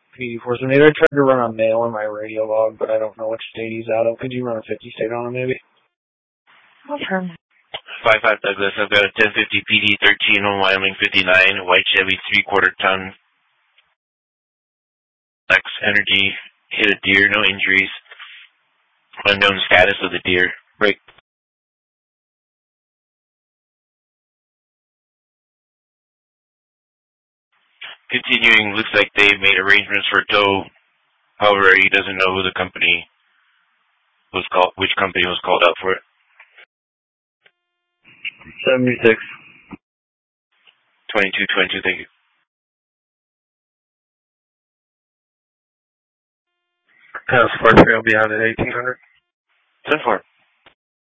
PD 478. I tried to run a mail in my radio log, but I don't know which state he's out of. Could you run a 50 state on him, maybe? Okay. 5-5 Douglas, I've got a 1050 PD 13 on Wyoming 59, white Chevy 3/4 ton. X Energy, hit a deer, no injuries. Unknown status of the deer. Break. Continuing, looks like they've made arrangements for tow. However, he doesn't know who the company was called, which company was called out for it. 76. 2222, thank you. Support 3 will be out at 1800. 10-4.